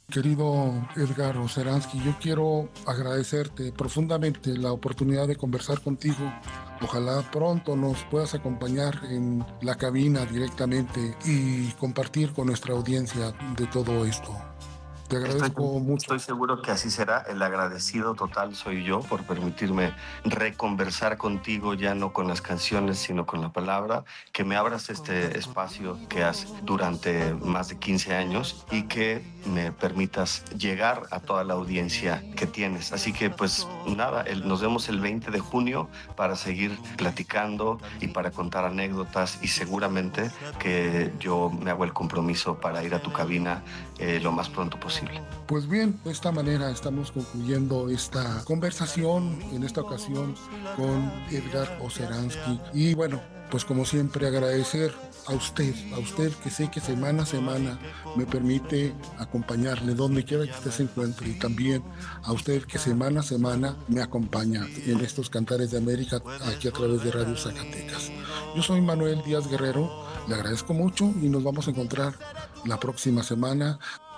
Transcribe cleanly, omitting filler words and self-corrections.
Querido Edgar Oceransky, yo quiero agradecerte profundamente la oportunidad de conversar contigo. Ojalá pronto nos puedas acompañar en la cabina directamente y compartir con nuestra audiencia de todo esto. Te Estoy, agradezco mucho. estoy seguro que así será. El agradecido total soy yo por permitirme reconversar contigo, ya no con las canciones, sino con la palabra, que me abras este espacio que has durante más de 15 años y que me permitas llegar a toda la audiencia que tienes. Así que pues nada, nos vemos el 20 de junio para seguir platicando y para contar anécdotas y seguramente que yo me hago el compromiso para ir a tu cabina lo más pronto posible. Pues bien, de esta manera estamos concluyendo esta conversación en esta ocasión con Edgar Oceransky. Y bueno, pues como siempre agradecer a usted que sé que semana a semana me permite acompañarle donde quiera que usted se encuentre y también a usted que semana a semana me acompaña en estos Cantares de América aquí a través de Radio Zacatecas. Yo soy Manuel Díaz Guerrero, le agradezco mucho y nos vamos a encontrar la próxima semana